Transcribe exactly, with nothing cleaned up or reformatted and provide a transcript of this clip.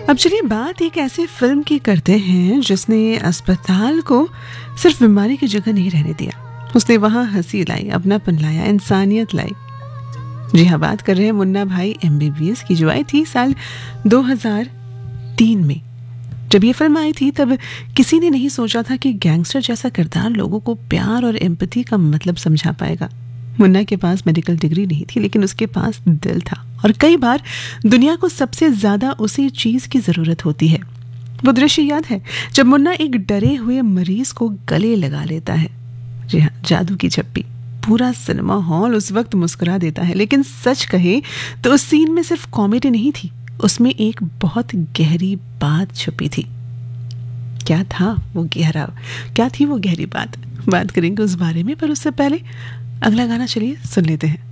अब चलिए बात एक ऐसे फिल्म की करते हैं जिसने अस्पताल को सिर्फ बीमारी की जगह नहीं रहने दिया। उसने वहां हंसी लाई, अपनापन लाया, इंसानियत लाई। जी हाँ, बात कर रहे हैं मुन्ना भाई एमबीबीएस की, जो आई थी साल दो हज़ार तीन में। जब ये फिल्म आई थी तब किसी ने नहीं सोचा था कि गैंगस्टर जैसा किरदार लोगों को प्यार और एम्पैथी का मतलब समझा पाएगा। मुन्ना के पास मेडिकल डिग्री नहीं थी, लेकिन उसके पास दिल था, और कई बार दुनिया को सबसे ज्यादा उसी चीज की जरूरत होती है। वो दृश्य याद है जब मुन्ना एक डरे हुए मरीज को गले लगा लेता है। जी हाँ, जादू की झप्पी। पूरा सिनेमा हॉल उस वक्त मुस्कुरा देता है, लेकिन सच कहे तो उस सीन में सिर्फ कॉमेडी नहीं थी, उसमें एक बहुत गहरी बात छुपी थी। क्या था वो गहरा क्या थी वो गहरी बात? बात करेंगे उस बारे में, पर उससे पहले अगला गाना चलिए सुन लेते हैं।